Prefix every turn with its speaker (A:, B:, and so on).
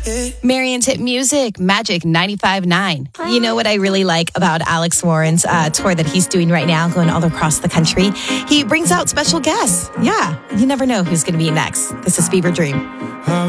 A: Marion's hit music, Magic 95.9. You know what I really like about Alex Warren's tour that he's doing right now, going all across the country? He brings out special guests. Yeah, you never know who's going to be next. This is Fever Dream.